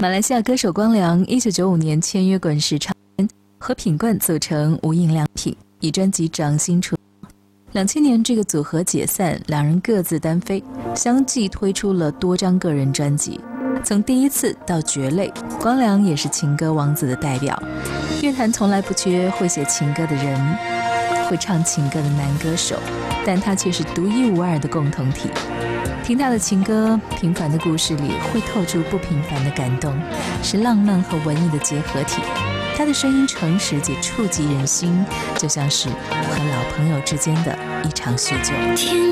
马来西亚歌手光良1995年签约滚石唱片，和品冠组成无印良品，以专辑掌心出2000年这个组合解散，两人各自单飞，相继推出了多张个人专辑。从第一次到绝类，光良也是情歌王子的代表。乐坛从来不缺会写情歌的人，会唱情歌的男歌手，但他却是独一无二的共同体。听他的情歌，平凡的故事里会透出不平凡的感动，是浪漫和文艺的结合体。他的声音诚实且触及人心，就像是和老朋友之间的一场叙旧。